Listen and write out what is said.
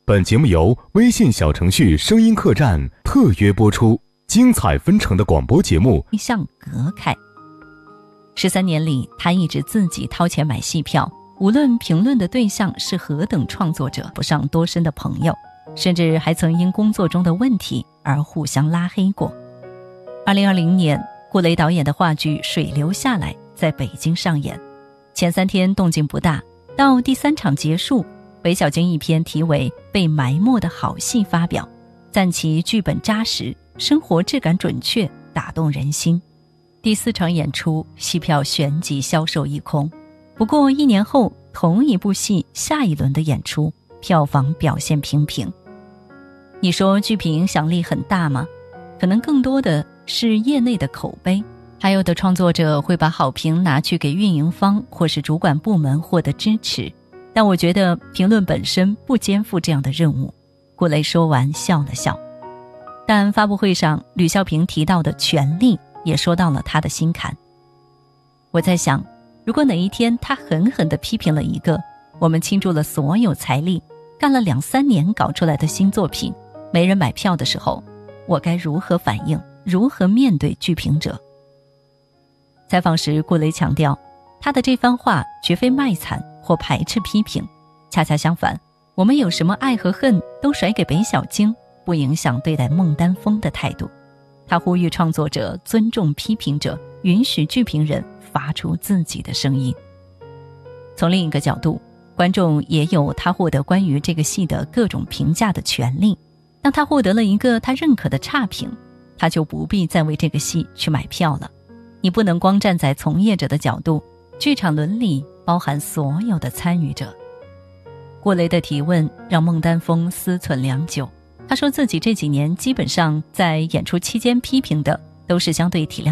本节目由微信小程序声音客栈特约播出，精彩纷呈的广播节目相隔开。13年里，他一直自己掏钱买戏票，无论评论的对象是何等创作者，不上多深的朋友，甚至还曾因工作中的问题而互相拉黑过。2020年，顾雷导演的话剧《水流下来》在北京上演，前3天动静不大，到第3场结束，韦小晶一篇题为《被埋没的好戏》发表，赞其剧本扎实，生活质感准确，打动人心。第4场演出，戏票旋即销售一空。不过1年后，同一部戏下一轮的演出，票房表现平平。你说剧评影响力很大吗？可能更多的是业内的口碑，还有的创作者会把好评拿去给运营方或是主管部门获得支持。但我觉得评论本身不肩负这样的任务。顾雷说完笑了笑。但发布会上吕孝平提到的权力也说到了他的心坎。我在想，如果哪一天他狠狠地批评了一个我们倾注了所有财力干了2-3年搞出来的新作品，没人买票的时候，我该如何反应，如何面对剧评者？采访时，顾雷强调，他的这番话绝非卖惨或排斥批评，恰恰相反，我们有什么爱和恨都甩给北小晶，不影响对待孟丹峰的态度。他呼吁创作者尊重批评者，允许剧评人发出自己的声音。从另一个角度，观众也有他获得关于这个戏的各种评价的权利。当他获得了一个他认可的差评，他就不必再为这个戏去买票了。你不能光站在从业者的角度，剧场伦理包含所有的参与者。顾雷的提问让孟丹峰思忖良久，他说自己这几年基本上在演出期间批评的都是相对体量